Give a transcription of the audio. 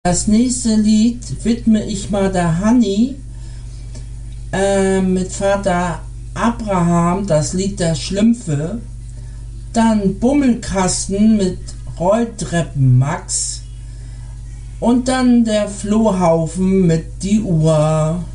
Das nächste Lied widme ich mal der Hanni mit Vater Abraham, das Lied der Schlümpfe. Dann Bummelkasten mit Rolltreppen Max. Und dann der Flohhaufen mit Die Uhr.